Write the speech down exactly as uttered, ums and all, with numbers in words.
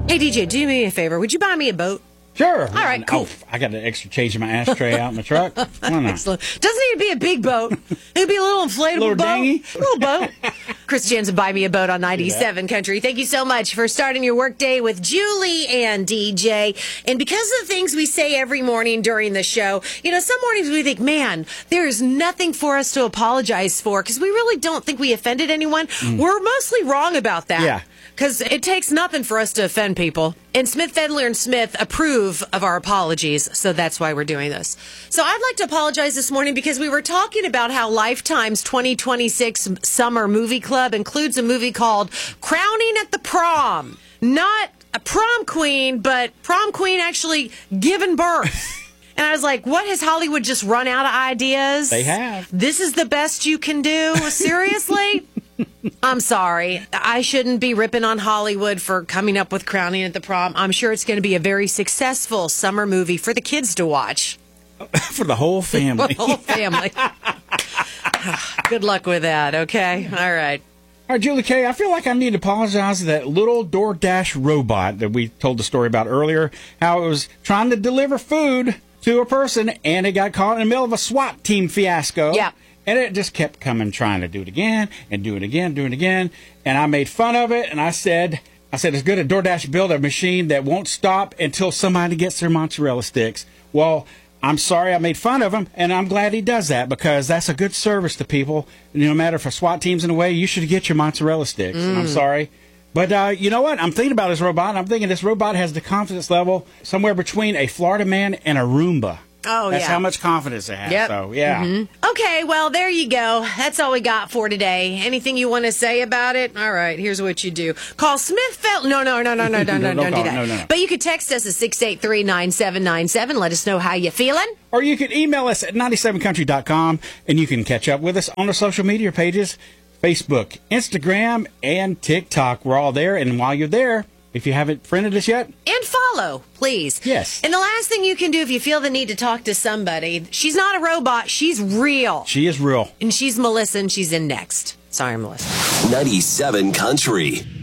Hey, D J, do me a favor. Would you buy me a boat? Sure. All right, cool. Oh, I got an extra change in my ashtray out in the truck. Why not? Excellent. Doesn't need to be a big boat. It could be a little inflatable Little boat. dinghy? Little boat. Chris Jansen, buy me a boat on ninety-seven Country. Thank you so much for starting your workday with Julie and D J. And because of the things we say every morning during the show, you know, some mornings we think, man, there is nothing for us to apologize for because we really don't think we offended anyone. Mm. We're mostly wrong about that. Yeah. Because it takes nothing for us to offend people. And Smith, Fendler, and Smith approve of our apologies, so that's why we're doing this. So I'd like to apologize this morning because we were talking about how Lifetime's twenty twenty-six Summer Movie Club includes a movie called Crowning at the Prom. Not a prom queen, but prom queen actually giving birth. And I was like, what, has Hollywood just run out of ideas? They have. This is the best you can do? Seriously? I'm sorry. I shouldn't be ripping on Hollywood for coming up with Crowning at the Prom. I'm sure it's going to be a very successful summer movie for the kids to watch. For the whole family. For the whole family. Good luck with that, okay? All right. All right, Julie K., I feel like I need to apologize to that little DoorDash robot that we told the story about earlier, how it was trying to deliver food to a person, and it got caught in the middle of a SWAT team fiasco. Yeah. And it just kept coming, trying to do it again, and do it again, do it again. And I made fun of it, and I said, I said, it's good at DoorDash build a machine that won't stop until somebody gets their mozzarella sticks. Well, I'm sorry I made fun of him, and I'm glad he does that, because that's a good service to people. No matter if a SWAT team's in the way, you should get your mozzarella sticks. Mm. And I'm sorry. But uh, you know what? I'm thinking about this robot, and I'm thinking this robot has the confidence level somewhere between a Florida man and a Roomba. Oh, That's yeah. how much confidence it has. Yep. So, yeah. Mm-hmm. Okay, well, there you go. That's all we got for today. Anything you want to say about it? All right, here's what you do. Call Smithfield. No, no, no, no, no, no, no, no don't call, do that. No, no, no. But you could text us at six eight three, nine seven nine seven. Let us know how you're feeling. Or you can email us at ninety-seven country dot com, and you can catch up with us on our social media pages, Facebook, Instagram, and TikTok. We're all there, and while you're there, if you haven't friended us yet, and follow, please. Yes. And the last thing you can do if you feel the need to talk to somebody, she's not a robot, she's real. She is real. And she's Melissa, and she's in next. Sorry, Melissa. ninety-seven Country.